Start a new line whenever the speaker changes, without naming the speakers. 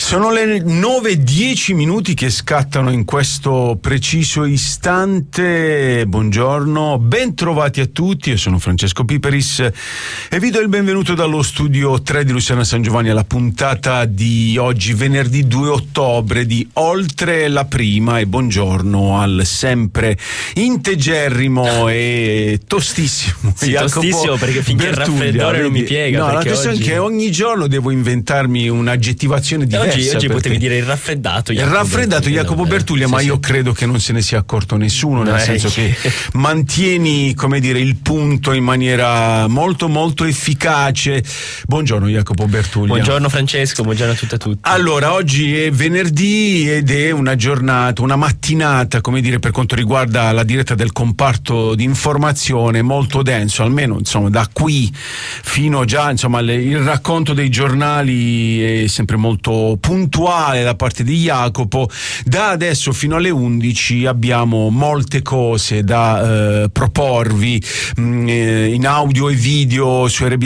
Sono le 9:10 che scattano in questo preciso istante. Buongiorno, ben trovati a tutti. Io sono Francesco Piperis e vi do il benvenuto dallo studio 3 di Luciana San Giovanni alla puntata di oggi, venerdì 2 ottobre di Oltre la Prima. E buongiorno al sempre integerrimo e tostissimo
tostissimo, perché finché il raffreddore non mi piega.
No, la questione è che ogni giorno devo inventarmi un'aggettivazione diversa.
Oggi potevi dire il raffreddato
Jacopo Bertuglia, ma io credo che non se ne sia accorto nessuno, nel senso che mantieni, come dire, il punto in maniera molto molto efficace. Buongiorno Jacopo Bertuglia.
Buongiorno Francesco, buongiorno a tutti.
Allora, oggi è venerdì ed è una giornata, una mattinata, come dire, per quanto riguarda la diretta del comparto di informazione molto denso, almeno insomma da qui fino già, insomma, il racconto dei giornali è sempre molto puntuale da parte di Jacopo. Da adesso fino alle 11 abbiamo molte cose da proporvi in audio e video su RBS